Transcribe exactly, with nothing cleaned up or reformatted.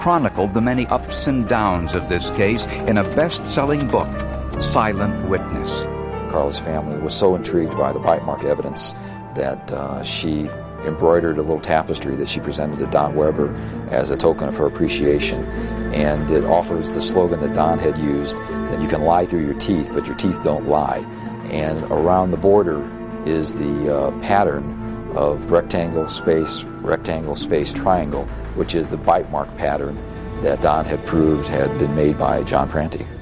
chronicled the many ups and downs of this case in a best-selling book, Silent Witness. Carla's family was so intrigued by the bite mark evidence that uh, she embroidered a little tapestry that she presented to Don Weber as a token of her appreciation. And it offers the slogan that Don had used, that you can lie through your teeth, but your teeth don't lie. And around the border is the uh, pattern of rectangle, space, rectangle, space, triangle, which is the bite mark pattern that Don had proved had been made by John Prante.